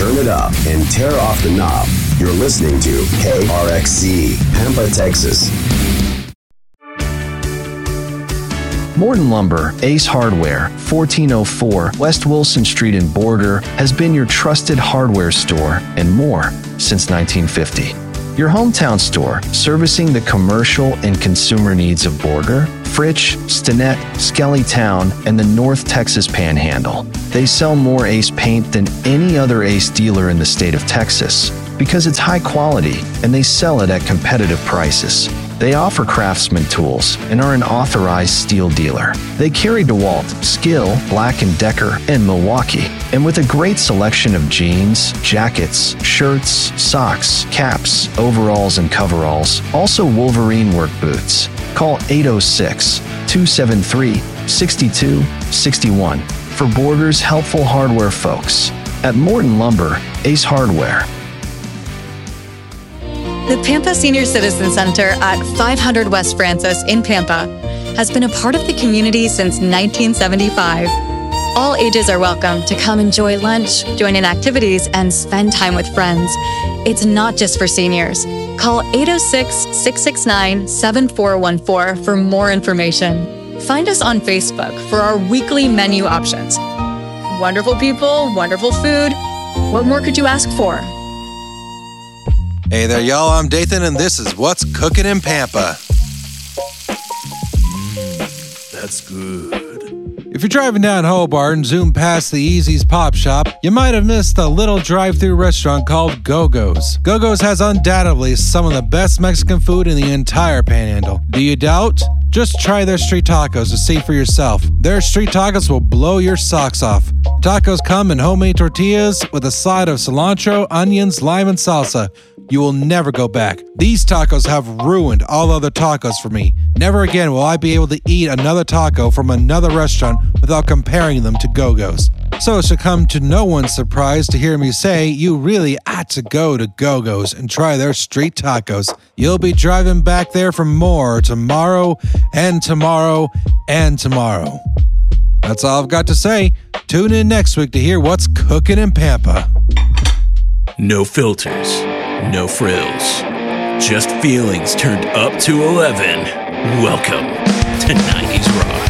turn it up, and tear off the knob. You're listening to KRXC, Pampa, Texas. Morton Lumber, Ace Hardware, 1404 West Wilson Street in Border, has been your trusted hardware store and more since 1950. Your hometown store, servicing the commercial and consumer needs of Border, Fritch, Stinnett, Skellytown, and the North Texas Panhandle. They sell more Ace paint than any other Ace dealer in the state of Texas because it's high quality and they sell it at competitive prices. They offer Craftsman tools and are an authorized steel dealer. They carry DeWalt, Skill, Black & Decker, and Milwaukee. And with a great selection of jeans, jackets, shirts, socks, caps, overalls, and coveralls, also Wolverine work boots. Call 806-273-6261 for Border's helpful hardware folks. At Morton Lumber, Ace Hardware. The Pampa Senior Citizen Center at 500 West Francis in Pampa has been a part of the community since 1975. All ages are welcome to come enjoy lunch, join in activities, and spend time with friends. It's not just for seniors. Call 806-669-7414 for more information. Find us on Facebook for our weekly menu options. Wonderful people, wonderful food. What more could you ask for? Hey there, y'all. I'm Dathan, and this is What's Cooking in Pampa. That's good. If you're driving down Hobart and zoom past the Easy's Pop Shop, you might have missed a little drive-thru restaurant called Go-Go's. Go-Go's has undoubtedly some of the best Mexican food in the entire Panhandle. Do you doubt? Just try their street tacos to see for yourself. Their street tacos will blow your socks off. Tacos come in homemade tortillas with a side of cilantro, onions, lime, and salsa. You will never go back. These tacos have ruined all other tacos for me. Never again will I be able to eat another taco from another restaurant without comparing them to Go-Go's. So it should come to no one's surprise to hear me say you really ought to go to Go-Go's and try their street tacos. You'll be driving back there for more tomorrow and tomorrow and tomorrow. That's all I've got to say. Tune in next week to hear what's cooking in Pampa. No filters, no frills, just feelings turned up to 11. Welcome to 90s Rock.